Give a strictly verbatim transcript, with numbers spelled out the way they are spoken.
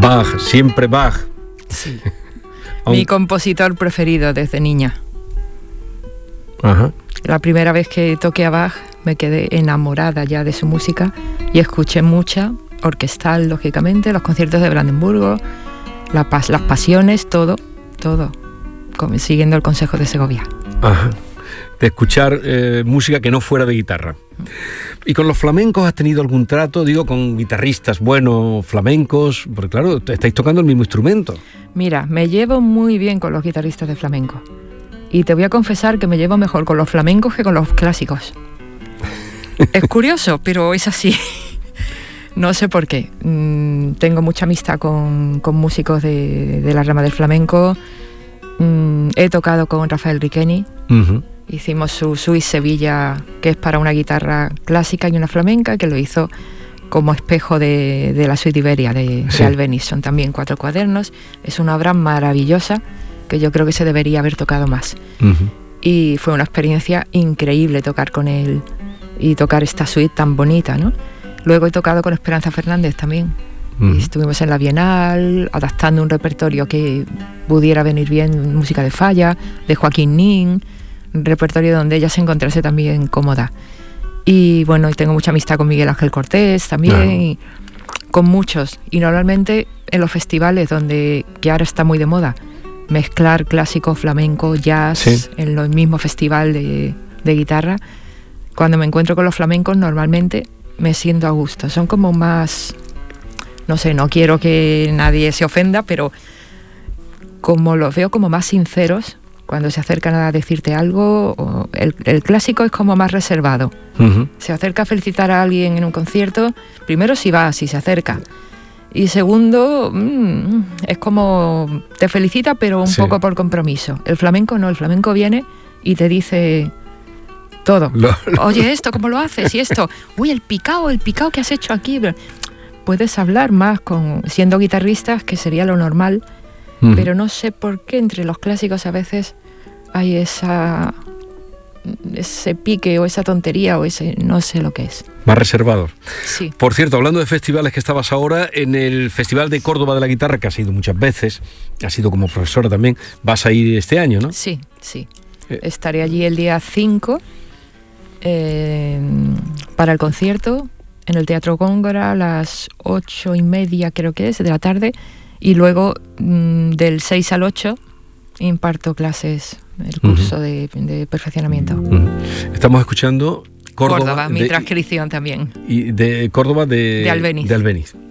Bach, siempre Bach. Sí. Mi compositor preferido desde niña. Ajá. La primera vez que toqué a Bach me quedé enamorada ya de su música y escuché mucha, orquestal, lógicamente, los conciertos de Brandenburgo, la pas- las pasiones, todo, todo, como, siguiendo el consejo de Segovia. Ajá. De escuchar eh, música que no fuera de guitarra. ¿Y con los flamencos has tenido algún trato? Digo, con guitarristas buenos, flamencos, porque claro, estáis tocando el mismo instrumento. Mira, me llevo muy bien con los guitarristas de flamenco. Y te voy a confesar que me llevo mejor con los flamencos que con los clásicos. Es curioso, pero es así. No sé por qué. Mm, tengo mucha amistad con, con músicos de, de la rama del flamenco. Mm, he tocado con Rafael Riqueni. Uh-huh. Hicimos su Suite Sevilla, que es para una guitarra clásica y una flamenca, que lo hizo como espejo de, de la Suite Iberia de, sí. de Albéniz. Son también cuatro cuadernos. Es una obra maravillosa que yo creo que se debería haber tocado más. Uh-huh. Y fue una experiencia increíble tocar con él y tocar esta suite tan bonita, ¿no? Luego he tocado con Esperanza Fernández también. Uh-huh. Y estuvimos en la Bienal adaptando un repertorio que pudiera venir bien, música de Falla, de Joaquín Nin, un repertorio donde ella se encontrase también cómoda. Y bueno, tengo mucha amistad con Miguel Ángel Cortés también, uh-huh. y con muchos. Y normalmente en los festivales donde, que ahora está muy de moda, mezclar clásico, flamenco, jazz, sí. en el mismo festival de, de guitarra, cuando me encuentro con los flamencos normalmente me siento a gusto. Son como más, no sé, no quiero que nadie se ofenda, pero como los veo como más sinceros cuando se acercan a decirte algo. O el, el clásico es como más reservado. Uh-huh. Se acerca a felicitar a alguien en un concierto, primero si va, si se acerca. Y segundo, mmm, es como te felicita, pero un sí. poco por compromiso. El flamenco no, el flamenco viene y te dice todo. Lo, lo... Oye, esto, ¿cómo lo haces? Y esto, uy, el picao, el picao que has hecho aquí. Puedes hablar más con siendo guitarristas, que sería lo normal, mm. pero no sé por qué entre los clásicos a veces hay esa ese pique o esa tontería o ese, no sé lo que es. Más reservado. Sí. Por cierto, hablando de festivales, que estabas ahora en el Festival de Córdoba de la Guitarra, que has ido muchas veces, has sido como profesora también, vas a ir este año, ¿no? Sí, sí. Eh. Estaré allí el día cinco eh, para el concierto en el Teatro Góngora a las ocho y media, creo que es, de la tarde, y luego mmm, del seis al ocho imparto clases, el curso uh-huh. de, de perfeccionamiento. Uh-huh. Estamos escuchando Córdoba, Córdoba mi de, transcripción también. Y de Córdoba de, de Albéniz. De Albéniz.